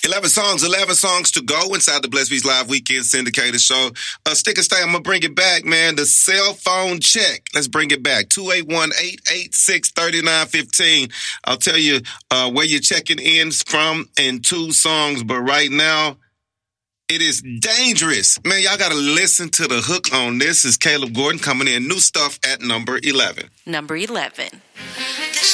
11 songs to go inside the Blessed Beats Live Weekend Syndicated Show. Stick and stay. I'm going to bring it back, man. The cell phone check. Let's bring it back. 281-886-3915. I'll tell you where you're checking in from in 2 songs, but right now, it is dangerous. Man, y'all got to listen to the hook on this. Is Caleb Gordon coming in. New stuff at number 11. Number 11.